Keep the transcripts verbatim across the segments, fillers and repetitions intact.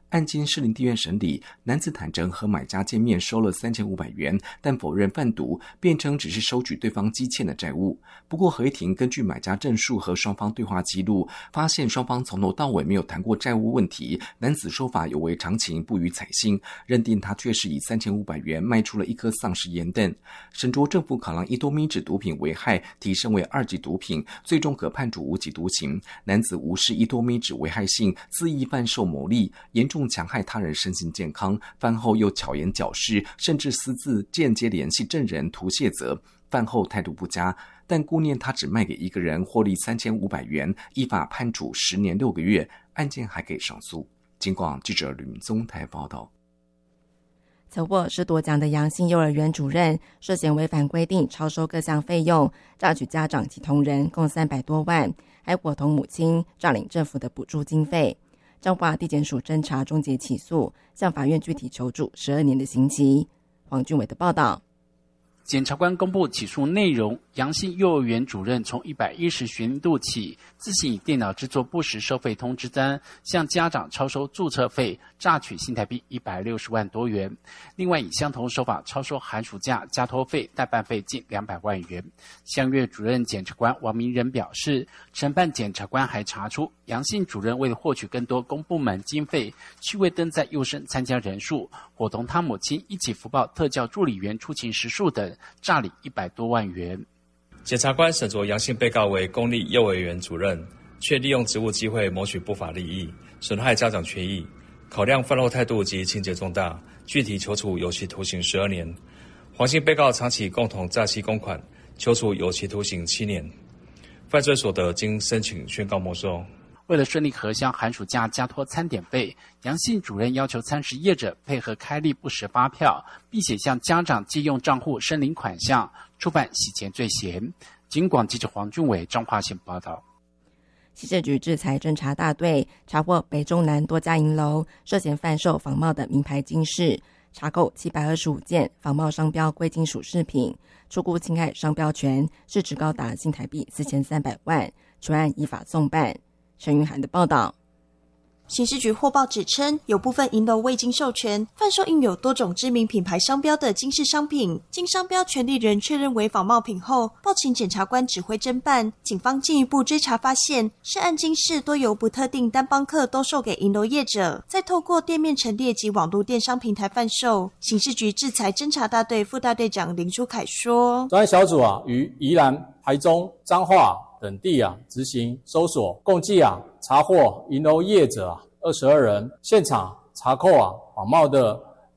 案经士林地院审理，男子坦诚和买家见面收了三千五百元，但否认贩毒，辩称只是收取对方积欠的债务。不过合议庭根据买家证述和双方对话记录，发现双方从头到尾没有谈过债务问题，男子说法有违常情，不予采信，认定他确实以三千五百元卖出了一颗丧尸烟弹。审酌政府考量一多咪酯毒品危害提升为二级毒品，最终可判处无期徒刑。男子无视一多咪酯危害性，恣意贩售牟利，严重强害他人身心健康，饭后又巧言矫饰，甚至私自间接联系证人图卸责，饭后态度不佳，但顾念他只卖给一个人，获利三千五百元，依法判处十年六个月，案件还可以上诉。警广记者吕明宗台报道。 曾获师铎奖的阳性幼儿园主任涉嫌违反规定超收各项费用，诈取家长及同仁共三百多万，还伙同母亲诈领政府的补助经费。彰化地检署侦查终结起诉，向法院具体求处十二年的刑期。黄俊伟的报道。 检察官公布起诉内容，阳性幼儿园主任从一百一十学年度起，自行以电脑制作不实收费通知单，向家长超收注册费，诈取新台币一百六十万多元。另外以相同手法超收寒暑假家托费、代办费近两百万元。相约主任检察官王明仁表示，承办检察官还查出，阳性主任为了获取更多公部门经费，趣味登载幼生参加人数，伙同他母亲一起福报特教助理员出勤时数等，诈领一百多万元。 检察官审酌阳性被告为公立幼儿园主任，却利用职务机会谋取不法利益，损害家长权益，考量犯后态度及情节重大，具体求处有期徒刑十二年。黄姓被告长期共同诈欺公款，求处有期徒刑七年。犯罪所得经申请宣告没收。 为了顺利核销寒暑假家托餐点费，杨姓主任要求餐食业者配合开立不实发票，并且向家长借用账户申领款项，触犯洗钱罪嫌。警广记者黄俊伟彰化县报道。 刑事局制裁侦查大队查获北中南多家银楼涉嫌贩售仿冒的名牌金饰，查扣七百二十五件仿冒商标贵金属饰品，出估侵害商标权，市值高达新台币四千三百万，全案依法送办。陈云涵的报道。 刑事局获报指称，有部分银楼未经授权贩售印有多种知名品牌商标的金饰商品，经商标权利人确认为仿冒品后，报请检察官指挥侦办。警方进一步追查发现，涉案金饰多由不特定单帮客兜售给银楼业者，再透过店面陈列及网络电商平台贩售。刑事局制裁侦查大队副大队长林书凯说， 专案小组啊，于宜兰、台中、彰化等地啊执行搜索，共计啊查获银楼业者啊二十二人，现场查扣啊仿冒的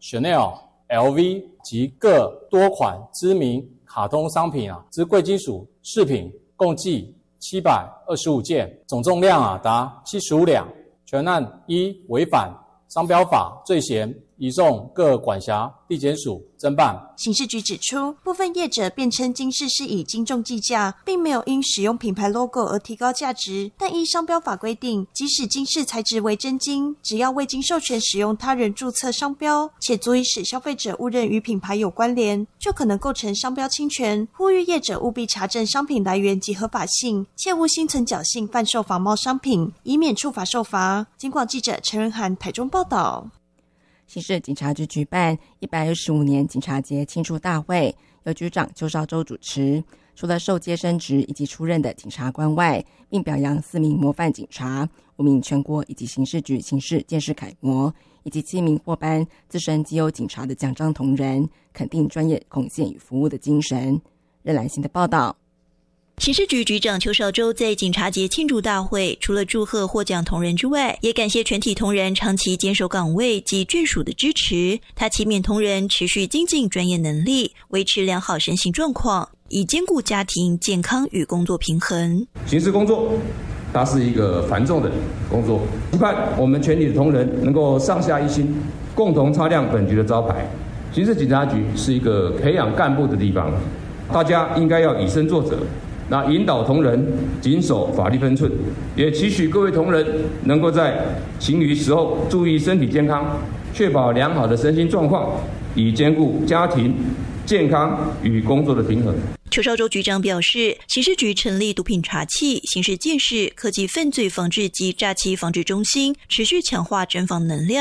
Chanel、L V 及各多款知名卡通商品啊之贵金属饰品，共计七百二十五件，总重量啊达七十五两。全案依违反商标法罪嫌，移送各管辖地检署侦办。 刑事局指出，部分业者辩称金饰是以斤重计价，并没有因使用品牌 logo 而提高价值，但依商标法规定，即使金饰材质为真金，只要未经授权使用他人注册商标，且足以使消费者误认与品牌有关联，就可能构成商标侵权。呼吁业者务必查证商品来源及合法性，切勿心存侥幸贩售仿冒商品，以免触法受罚。警广记者陈仁涵台中报道。 刑事警察局举办一百二十五年警察节庆祝大会，由局长邱少洲主持。除了受阶升职以及出任的警察官外，并表扬四名模范警察、五名全国以及刑事局刑事鉴识楷模，以及七名获颁资深绩优警察的奖章同仁，肯定专业贡献与服务的精神。任兰心的报道。 刑事局局长邱少洲在警察节庆祝大会，除了祝贺获奖同仁之外，也感谢全体同仁长期坚守岗位及眷属的支持。他期勉同仁持续精进专业能力，维持良好身心状况，以兼顾家庭健康与工作平衡。 刑事工作它是一个繁重的工作，期盼我们全体的同仁能够上下一心，共同擦亮本局的招牌。刑事警察局是一个培养干部的地方，大家应该要以身作则，那引导同仁谨守法律分寸，也期许各位同仁能够在行余时候注意身体健康，确保良好的身心状况，以兼顾家庭健康与工作的平衡。 邱少洲局长表示，刑事局成立毒品查缉、刑事鉴识、科技犯罪防治及诈欺防治中心，持续强化侦防能量。